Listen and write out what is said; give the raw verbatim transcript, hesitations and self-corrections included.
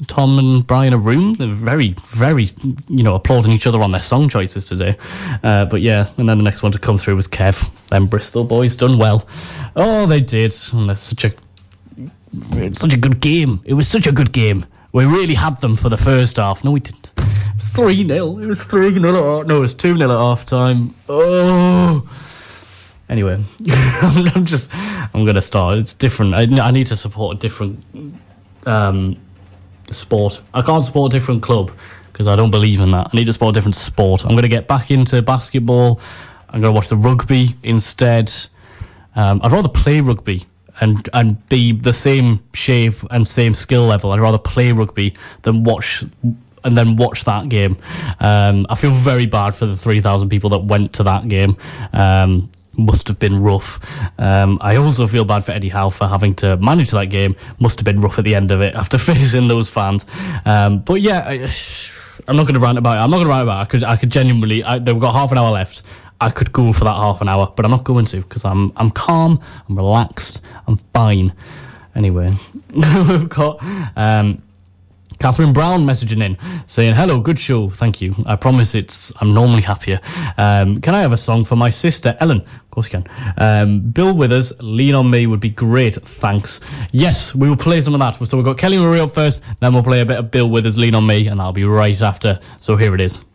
Tom and Brian a room. They're very, very, you know, applauding each other on their song choices today. Uh, but yeah, and then the next one to come through was Kev. Them Bristol boys done well. Oh, they did. And that's such a, it's such a good game. It was such a good game. We really had them for the first half. No, we didn't. It was three nil. It was three nil. No, it was two nil at half time. Oh. Anyway, I'm just, I'm going to start. It's different. I, I need to support a different um, sport. I can't support a different club because I don't believe in that. I need to support a different sport. I'm going to get back into basketball. I'm going to watch the rugby instead. Um, I'd rather play rugby and, and be the same shape and same skill level. I'd rather play rugby than watch and then watch that game. Um, I feel very bad for the three thousand people that went to that game. Um, must have been rough. Um, I also feel bad for Eddie Howe for having to manage that game. Must have been rough at the end of it after facing those fans. Um, but yeah, I, I'm not going to rant about it. I'm not going to rant about it. I could, I could genuinely, I, they've got half an hour left. I could go for that half an hour, but I'm not going to because I'm, I'm calm, I'm relaxed, I'm fine. Anyway, we've got, um, Catherine Brown messaging in saying, hello, good show, thank you. I promise it's, I'm normally happier. Um, can I have a song for my sister, Ellen? Of course you can. Um, Bill Withers, Lean on Me would be great, thanks. Yes, we will play some of that. So we've got Kelly Marie up first, then we'll play a bit of Bill Withers, Lean on Me, and that'll be right after. So here it is.